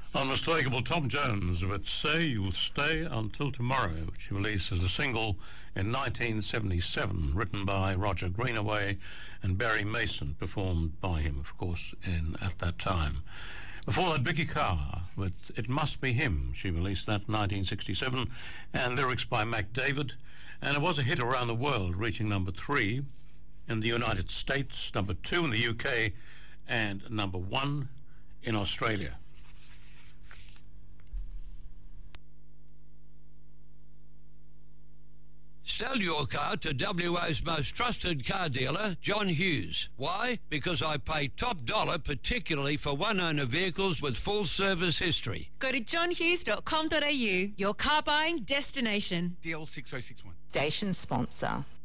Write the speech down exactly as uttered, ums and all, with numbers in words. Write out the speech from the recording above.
Unmistakable Tom Jones with Say You'll Stay Until Tomorrow, which he released as a single in nineteen seventy-seven, written by Roger Greenaway and Barry Mason, performed by him, of course, in at that time. Before that, Vicky Carr with It Must Be Him. She released that in nineteen sixty-seven, and lyrics by Mac David, and it was a hit around the world, reaching number three in the United States, number two in the U K, and number one in Australia. Sell your car to W A's most trusted car dealer, John Hughes. Why? Because I pay top dollar, particularly for one-owner vehicles with full service history. Go to john hughes dot com dot a u, your car buying destination. D L six oh six one. Station sponsor.